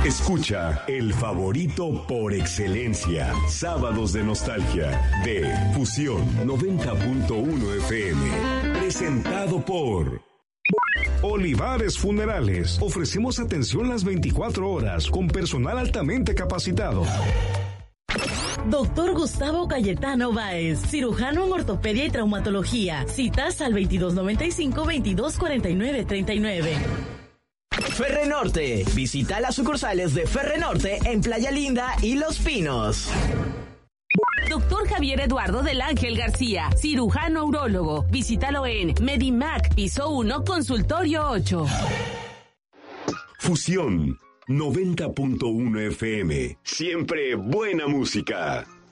Escucha el favorito por excelencia. Sábados de nostalgia de Fusión 90.1 FM. Presentado por Olivares Funerales. Ofrecemos atención las 24 horas con personal altamente capacitado. Doctor Gustavo Cayetano Báez, cirujano en ortopedia y traumatología. Citas al 2295-2249-39. Ferrenorte. Visita las sucursales de Ferrenorte en Playa Linda y Los Pinos. Doctor Javier Eduardo del Ángel García, cirujano urólogo. Visítalo en Medimac, piso 1, consultorio 8. Fusión 90.1 FM. Siempre buena música.